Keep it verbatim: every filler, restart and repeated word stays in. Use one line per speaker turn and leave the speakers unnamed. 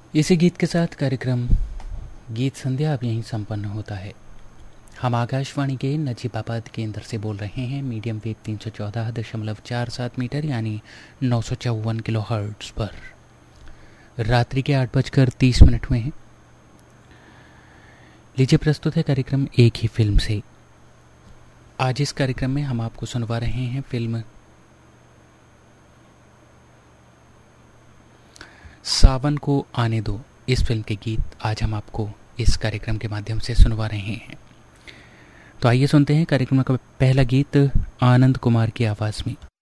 इसी गीत के साथ कार्यक्रम गीत संध्या अब यहीं संपन्न होता है। हम आकाशवाणी के नजीबाबाद केंद्र से बोल रहे हैं मीडियम वेव तीन सौ चौदह दशमलव चार सात मीटर यानी नौ सौ चौवन किलो हर्ट्ज पर। रात्रि के आठ बजकर तीस मिनट हुए हैं। लीजिए प्रस्तुत है कार्यक्रम एक ही फिल्म से। आज इस कार्यक्रम में हम आपको सुनवा रहे हैं फिल्म सावन को आने दो। इस फिल्म के गीत आज हम आपको इस कार्यक्रम के माध्यम से सुनवा रहे हैं। तो आइए सुनते हैं कार्यक्रम का पहला गीत आनंद कुमार की आवाज़ में।